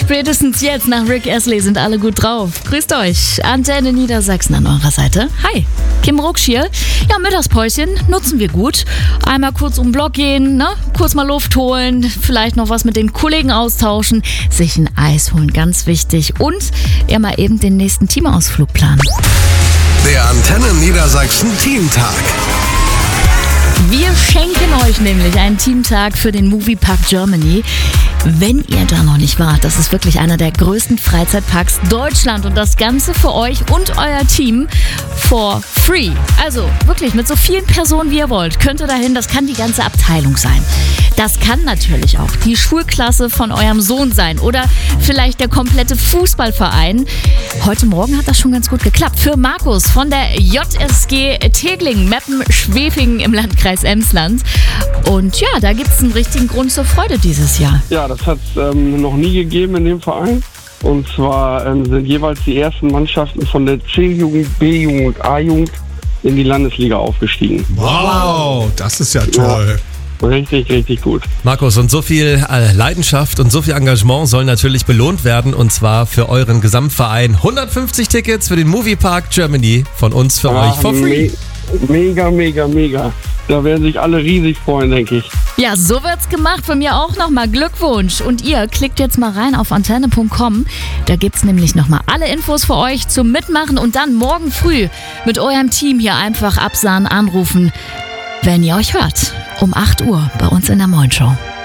Spätestens jetzt nach Rick Astley sind alle gut drauf. Grüßt euch, Antenne Niedersachsen an eurer Seite. Hi, Kim Rucksch hier. Ja, Mittagspäuschen nutzen wir gut. Einmal kurz um den Block gehen, ne? Kurz mal Luft holen, vielleicht noch was mit den Kollegen austauschen, sich ein Eis holen, ganz wichtig. Und ja, mal eben den nächsten Teamausflug planen. Der Antenne Niedersachsen Teamtag. Wir schenken euch nämlich einen Teamtag für den Moviepark Germany. Wenn ihr da noch nicht wart, das ist wirklich einer der größten Freizeitparks Deutschland und das Ganze für euch und euer Team for free. Also wirklich mit so vielen Personen, wie ihr wollt, könnt ihr dahin. Das kann die ganze Abteilung sein. Das kann natürlich auch die Schulklasse von eurem Sohn sein oder vielleicht der komplette Fußballverein. Heute Morgen hat das schon ganz gut geklappt. Für Markus von der JSG Teglingen, Meppen, Schwefingen im Landkreis Emsland. Und ja, da gibt es einen richtigen Grund zur Freude dieses Jahr. Ja, das hat es noch nie gegeben in dem Verein. Und zwar sind jeweils die ersten Mannschaften von der C-Jugend, B-Jugend, A-Jugend in die Landesliga aufgestiegen. Wow, das ist ja toll. Ja, richtig, richtig gut. Markus, und so viel Leidenschaft und so viel Engagement soll natürlich belohnt werden, und zwar für euren Gesamtverein. 150 Tickets für den Moviepark Germany von uns für euch for free. Mega, mega, mega. Da werden sich alle riesig freuen, denke ich. Ja, so wird's gemacht. Von mir auch nochmal Glückwunsch. Und ihr klickt jetzt mal rein auf antenne.com. Da gibt's nämlich nochmal alle Infos für euch zum Mitmachen und dann morgen früh mit eurem Team hier einfach absahen, anrufen, wenn ihr euch hört. Um 8 Uhr bei uns in der Moin Show.